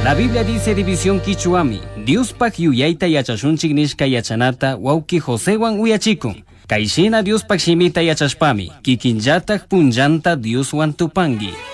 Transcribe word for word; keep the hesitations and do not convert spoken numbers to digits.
La Biblia dice división kichuami, Diospak yuyaita yachashunchik nishka yachanata wauki Josewan uyachikun. Kaishina Diospak shimita yachashpami, kikinllatak punllanta Dioswan tupangi.